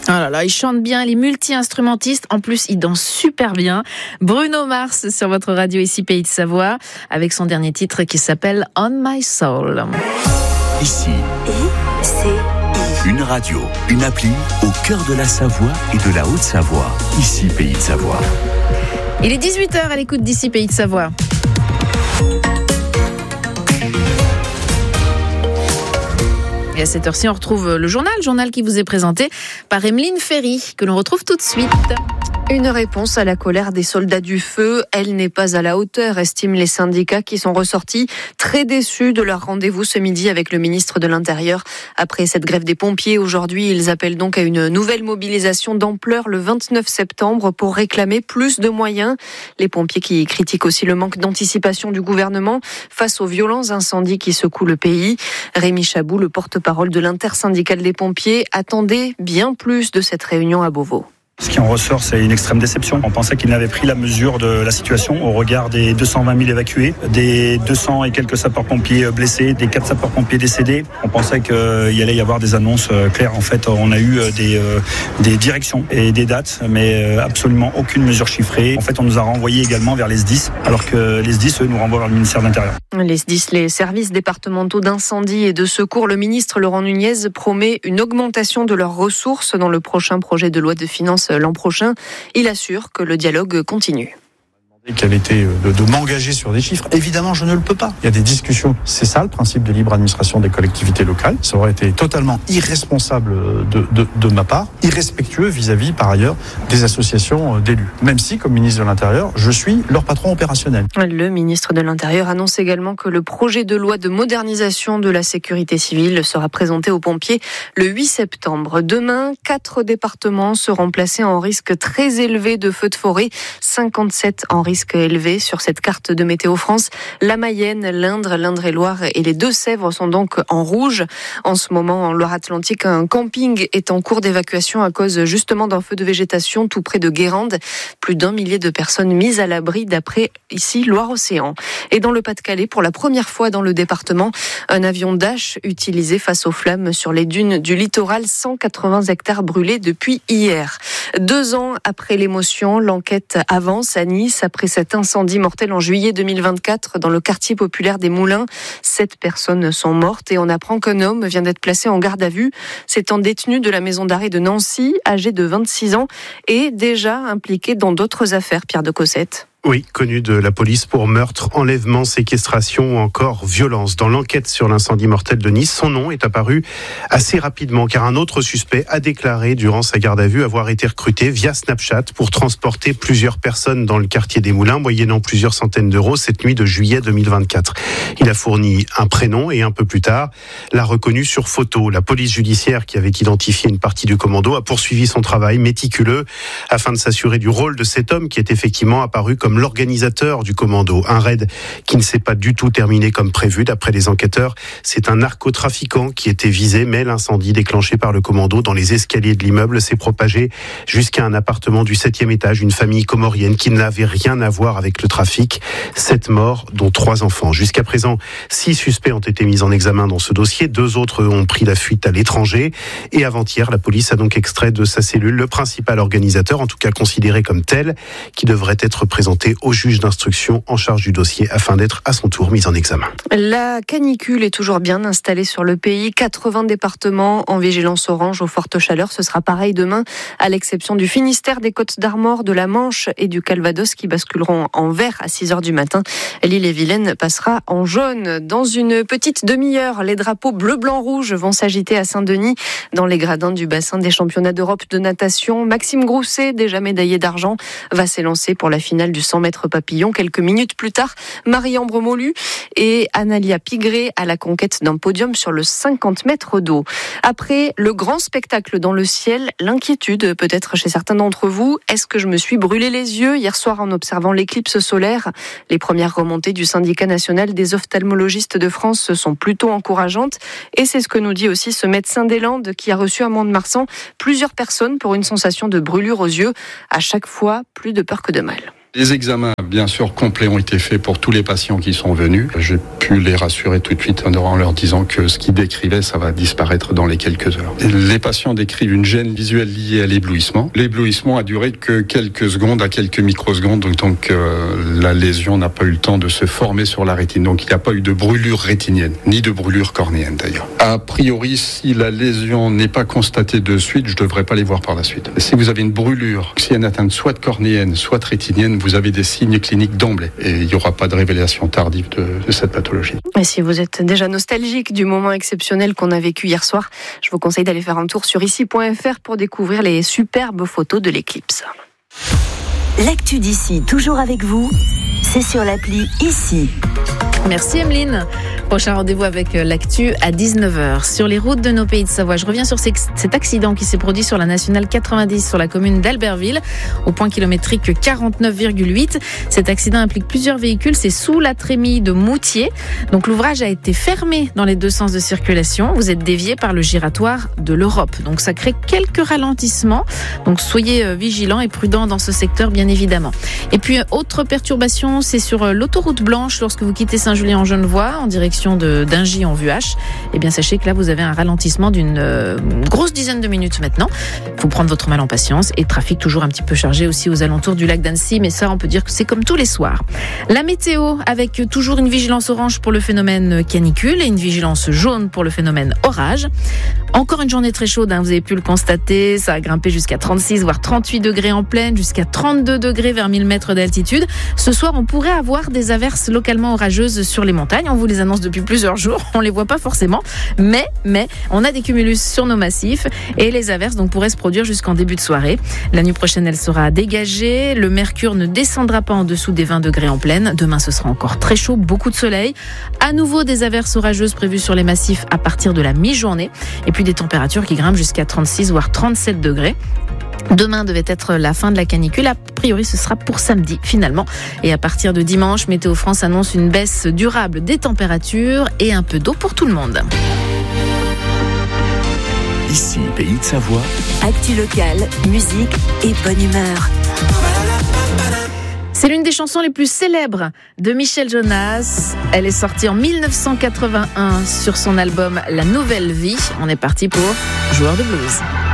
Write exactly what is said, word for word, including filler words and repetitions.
Ah là là, il chante bien, il est multi-instrumentiste. En plus, il danse super bien. Bruno Mars sur votre radio ici Pays de Savoie, avec son dernier titre qui s'appelle On My Soul. Ici, une radio, une appli au cœur de la Savoie et de la Haute-Savoie. Ici Pays de Savoie. Il est dix-huit heures à l'écoute d'ici Pays de Savoie. Et à cette heure-ci, on retrouve le journal, le journal qui vous est présenté par Emeline Ferry, que l'on retrouve tout de suite. Une réponse à la colère des soldats du feu. Elle n'est pas à la hauteur, estiment les syndicats qui sont ressortis très déçus de leur rendez-vous ce midi avec le ministre de l'Intérieur. Après cette grève des pompiers, aujourd'hui, ils appellent donc à une nouvelle mobilisation d'ampleur le vingt-neuf septembre pour réclamer plus de moyens. Les pompiers qui critiquent aussi le manque d'anticipation du gouvernement face aux violents incendies qui secouent le pays. Rémi Chabou, le porte-parole de l'intersyndicale des pompiers, attendait bien plus de cette réunion à Beauvau. Ce qui en ressort, c'est une extrême déception. On pensait qu'ils n'avaient pris la mesure de la situation au regard des deux cent vingt mille évacués, des deux cents et quelques sapeurs-pompiers blessés, des quatre sapeurs-pompiers décédés. On pensait qu'il y allait y avoir des annonces claires. En fait, on a eu des, des directions et des dates, mais absolument aucune mesure chiffrée. En fait, on nous a renvoyés également vers les S D I S, alors que les S D I S, eux, nous renvoient vers le ministère de l'Intérieur. Les S D I S, les services départementaux d'incendie et de secours, le ministre Laurent Nunez promet une augmentation de leurs ressources dans le prochain projet de loi de finances l'an prochain. Il assure que le dialogue continue. Quelle était de, de m'engager sur des chiffres. Évidemment, je ne le peux pas. Il y a des discussions. C'est ça le principe de libre administration des collectivités locales. Ça aurait été totalement irresponsable de, de, de ma part, irrespectueux vis-à-vis, par ailleurs, des associations d'élus. Même si, comme ministre de l'Intérieur, je suis leur patron opérationnel. Le ministre de l'Intérieur annonce également que le projet de loi de modernisation de la sécurité civile sera présenté aux pompiers le huit septembre. Demain, quatre départements seront placés en risque très élevé de feux de forêt, cinquante-sept en risque élevé sur cette carte de Météo France. La Mayenne, l'Indre, l'Indre-et-Loire et les Deux-Sèvres sont donc en rouge. En ce moment, en Loire-Atlantique, un camping est en cours d'évacuation à cause justement d'un feu de végétation tout près de Guérande. Plus d'un millier de personnes mises à l'abri d'après ici Loire-Océan. Et dans le Pas-de-Calais, pour la première fois dans le département, un avion Dash utilisé face aux flammes sur les dunes du littoral, cent quatre-vingts hectares brûlés depuis hier. Deux ans après l'émotion, l'enquête avance à Nice après cet incendie mortel en juillet deux mille vingt-quatre dans le quartier populaire des Moulins. Sept personnes sont mortes et on apprend qu'un homme vient d'être placé en garde à vue. C'est un détenu de la maison d'arrêt de Nancy, âgé de vingt-six ans et déjà impliqué dans d'autres affaires, Pierre de Cossette. Oui, connu de la police pour meurtre, enlèvement, séquestration ou encore violence. Dans l'enquête sur l'incendie mortel de Nice, son nom est apparu assez rapidement car un autre suspect a déclaré durant sa garde à vue avoir été recruté via Snapchat pour transporter plusieurs personnes dans le quartier des Moulins, moyennant plusieurs centaines d'euros cette nuit de juillet deux mille vingt-quatre. Il a fourni un prénom et un peu plus tard l'a reconnu sur photo. La police judiciaire qui avait identifié une partie du commando a poursuivi son travail méticuleux afin de s'assurer du rôle de cet homme qui est effectivement apparu comme l'organisateur du commando. Un raid qui ne s'est pas du tout terminé comme prévu. D'après les enquêteurs, c'est un narcotrafiquant qui était visé, mais l'incendie déclenché par le commando dans les escaliers de l'immeuble s'est propagé jusqu'à un appartement du septième étage, une famille comorienne qui n'avait rien à voir avec le trafic. Sept morts, dont trois enfants. Jusqu'à présent, six suspects ont été mis en examen dans ce dossier. Deux autres ont pris la fuite à l'étranger. Et avant-hier, la police a donc extrait de sa cellule le principal organisateur, en tout cas considéré comme tel, qui devrait être présenté au juge d'instruction en charge du dossier afin d'être à son tour mis en examen. La canicule est toujours bien installée sur le pays. quatre-vingts départements en vigilance orange aux fortes chaleurs. Ce sera pareil demain, à l'exception du Finistère, des Côtes-d'Armor, de la Manche et du Calvados qui basculeront en vert à six heures du matin. L'île-et-Vilaine passera en jaune. Dans une petite demi-heure, les drapeaux bleu, blanc, rouge vont s'agiter à Saint-Denis dans les gradins du bassin des championnats d'Europe de natation. Maxime Grousset, déjà médaillé d'argent, va s'élancer pour la finale du cent mètres papillon. Quelques minutes plus tard, Marie-Ambre Molu et Analia Pigré à la conquête d'un podium sur le cinquante mètres d'eau. Après le grand spectacle dans le ciel, l'inquiétude peut-être chez certains d'entre vous. Est-ce que je me suis brûlé les yeux hier soir en observant l'éclipse solaire? Les premières remontées du syndicat national des ophtalmologistes de France sont plutôt encourageantes et c'est ce que nous dit aussi ce médecin des Landes qui a reçu à Mont-de-Marsan plusieurs personnes pour une sensation de brûlure aux yeux. À chaque fois, plus de peur que de mal. Les examens, bien sûr, complets ont été faits pour tous les patients qui sont venus. J'ai pu les rassurer tout de suite en leur disant que ce qu'ils décrivaient, ça va disparaître dans les quelques heures. Les patients décrivent une gêne visuelle liée à l'éblouissement. L'éblouissement a duré que quelques secondes à quelques microsecondes, donc, donc euh, la lésion n'a pas eu le temps de se former sur la rétine. Donc il n'y a pas eu de brûlure rétinienne, ni de brûlure cornéenne d'ailleurs. A priori, si la lésion n'est pas constatée de suite, je ne devrais pas les voir par la suite. Si vous avez une brûlure, si elle est atteinte soit de cornéenne, soit de rétinienne, vous avez des signes cliniques d'emblée et il n'y aura pas de révélation tardive de, de cette pathologie. Et si vous êtes déjà nostalgique du moment exceptionnel qu'on a vécu hier soir, je vous conseille d'aller faire un tour sur ici point f r pour découvrir les superbes photos de l'éclipse. L'actu d'ici, toujours avec vous, c'est sur l'appli Ici. Merci Emeline. Prochain rendez-vous avec l'actu à dix-neuf heures. Sur les routes de nos pays de Savoie, je reviens sur cet accident qui s'est produit sur la nationale quatre-vingt-dix sur la commune d'Albertville, au point kilométrique quarante-neuf virgule huit. Cet accident implique plusieurs véhicules, c'est sous la trémie de Moutier. Donc l'ouvrage a été fermé dans les deux sens de circulation. Vous êtes dévié par le giratoire de l'Europe. Donc ça crée quelques ralentissements. Donc soyez vigilants et prudents dans ce secteur, bien évidemment. Et puis autre perturbation, c'est sur l'autoroute blanche lorsque vous quittez Saint-Julien-en-Genevois en direction de d'Ingy en vue H. Eh bien sachez que là vous avez un ralentissement d'une euh, grosse dizaine de minutes maintenant. Il faut prendre votre mal en patience et trafic toujours un petit peu chargé aussi aux alentours du lac d'Annecy, mais ça on peut dire que c'est comme tous les soirs. La météo avec toujours une vigilance orange pour le phénomène canicule et une vigilance jaune pour le phénomène orage. Encore une journée très chaude, hein, vous avez pu le constater, ça a grimpé jusqu'à trente-six voire trente-huit degrés en plaine, jusqu'à trente-deux degrés vers mille mètres d'altitude. Ce soir on pourrait avoir des averses localement orageuses sur les montagnes, on vous les annonce depuis plusieurs jours, on les voit pas forcément, mais, mais on a des cumulus sur nos massifs et les averses donc pourraient se produire jusqu'en début de soirée. La nuit prochaine elle sera dégagée, le mercure ne descendra pas en dessous des vingt degrés en plaine, demain ce sera encore très chaud, beaucoup de soleil, à nouveau des averses orageuses prévues sur les massifs à partir de la mi-journée et puis des températures qui grimpent jusqu'à trente-six voire trente-sept degrés. Demain devait être la fin de la canicule. A priori, ce sera pour samedi, finalement. Et à partir de dimanche, Météo France annonce une baisse durable des températures et un peu d'eau pour tout le monde. Ici, Pays de Savoie. Actu locale, musique et bonne humeur. C'est l'une des chansons les plus célèbres de Michel Jonas. Elle est sortie en mille neuf cent quatre-vingt-un sur son album La Nouvelle Vie. On est parti pour Joueur de blues.